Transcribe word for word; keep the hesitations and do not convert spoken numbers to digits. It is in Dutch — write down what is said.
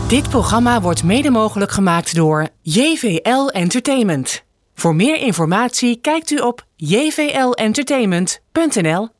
Dit programma wordt mede mogelijk gemaakt door J V L Entertainment. Voor meer informatie kijkt u op j v l entertainment punt n l.